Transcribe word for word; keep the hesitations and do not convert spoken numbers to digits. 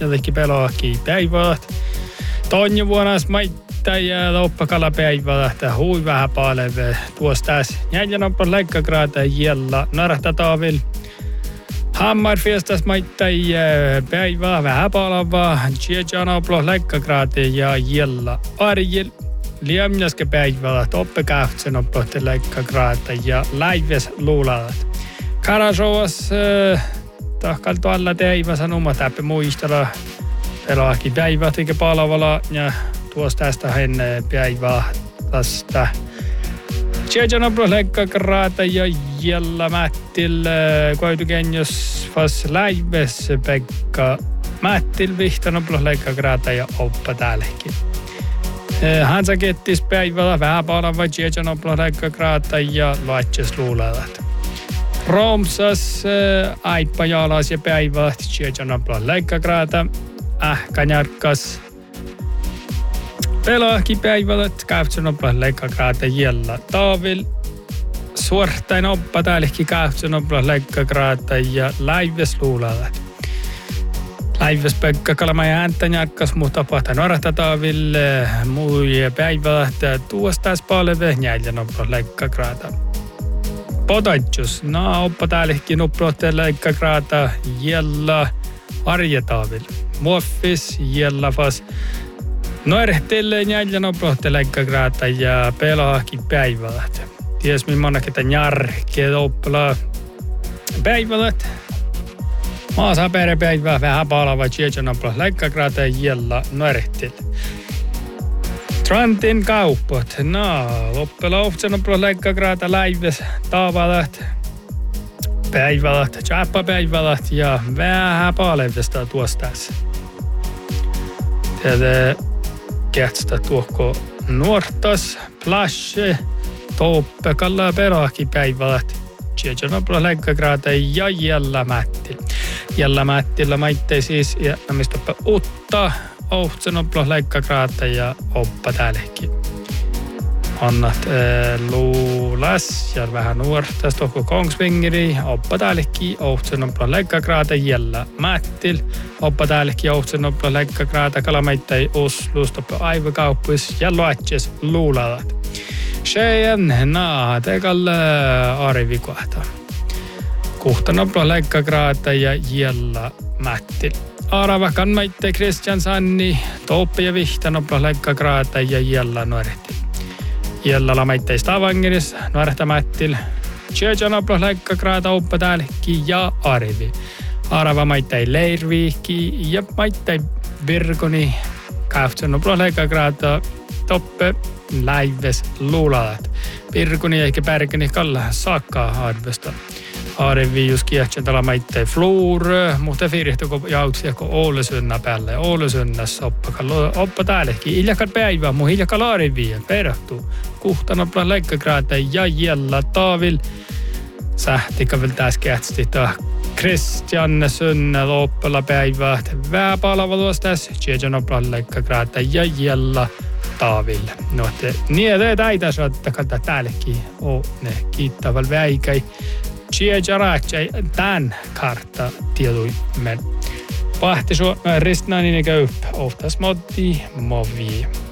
jotenkin pelaakin päivät. Tonju vuonas maittaa ja loppakala päivät. Hui vähän palve tuossa tässä. Jäljän on leikkagraata jella narhtataavil. Hammarfiestas maittaa päivää vähän palvaa. Tjejanoplo leikkagraata ja jella arjil. Liemjaske päivät oppekähtsen on pohti leikkagraata ja läives luulaat. Karasovas tahkaltu alla teivä sanoma täppä muistella pelaakin päivät eikä palvalla ja tuosta tästä hän päivää tästä. Tjejanoplo leikkagraata ja jella mättil koitukenjos fas läives Pekka mättil vihtanoplo leikkagraata ja oppa täälläkin. Hän sa kettis päivällä vähän palava Tjejanoplo leikkagraata ja laitses luulaat. Romsas aippa jalas ja päivät Tjejanoplo leikkagraata. Ähkä järkkas. Pelaakin päivät Tjejanoplo leikkagraata jella taavil. Suortain oppa täälläkin Tjejanoplo leikkagraata ja läives luulaat. Läiväs Pekka Kalama ja Äntän järkkas muu tapahtaa norhtataavil. Muu päivät tuosta tässä palve Tjejanoplo leikkagraata. Potatjus, no oppa täälläkin nuprohteen leikkagraata jella arjetaavil. Muoffis jella fas noirehtelleen Tjejanoplo leikkagraata ja pelaakin päivät. Ties millainen ketä järkeä oppilaa päivät. Maasa perepäivää vähän palava Tjejanoplo leikkagraata jella noirehtelleen. Trantin kauppot. No, loppela Tjejanoplo leikkagraata läives taavalat. Päivälat, tjappa päivälat ja vähän palvesta tuosta tässä. Tätä kätstä tuokko nuortas, plashe, toppe, kalla pelaakin päivälat. Tjejanoplo leikkagraata ja jella mättil. Jella mättillä maittei siis ja mistä utta. Tjejanoplo leikkagraata ja oppa täälläkin. Annat äh, luulas ja vähän nuortas tohko Kongsvingeri. Oppa täälläkin Tjejanoplo leikkagraata jella mättil. Oppa täälläkin Tjejanoplo leikkagraata kalamaittai Oslus toppe aivokauppus ja luatjes luulalat. Tjejen naa tekalle arvikuahta. Tjejanoplo leikkagraata ja jella mättil. Aravakan maitte Christian Sanni, Toppe ja Vihtanoplo leikkagraata ja jella nuorehti. Jella lamaitte Stavangeris, nuorehta mättil. Tjejanoplo leikkagraata oppa täälläkin ja arvi. Arava maitte Leirviikki ja maitte Virkoni. Tjejanoplo leikkagraata Toppe läives luulaat. Virkoni eikä Pärkeni kalla saakkaa arvesta. Arvi just kiehtsän tällä maittei Flur, mutta fiirihtoko jautsiako Oulesynna päälle. Oulesynnas oppa, oppa täälläkin. Iljakan päivä, mun iljakan arvi perehtuu. Tjejanoplo leikkagraata ja jella taavil. Sähtikö vielä tässä kiehtästi tämä Christian Synne loppella päivät. Vähän palava tuossa tässä. Tjejanoplo leikkagraata ja jella taavil. No, että niitä täitä saattaa täälläkin. O, ne kiittäväl väikäi. Tjejaratsai tämän kartta tietuimen. Pahti suo ristnainen eikä yppä. Oftas motti movi.